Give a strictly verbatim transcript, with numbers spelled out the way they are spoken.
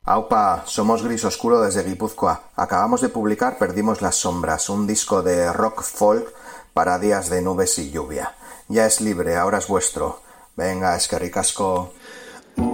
Aupa, somos Gris Oscuro desde Guipúzcoa. Acabamos de publicar Perdimos las sombras, un disco de rock folk para días de nubes y lluvia. Ya es libre, ahora es vuestro. Venga, eskerrik asko.